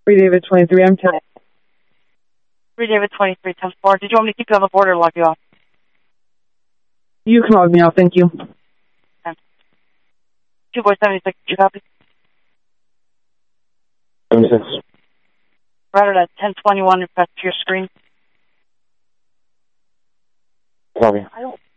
3 David 23, I'm 10. 3 David 23, 10-4. Did you want me to keep you on the border or log you off? You can log me off, thank you. 2 boy 76, did you copy? 76. Routed at 1021, press to your screen. Copy. I don't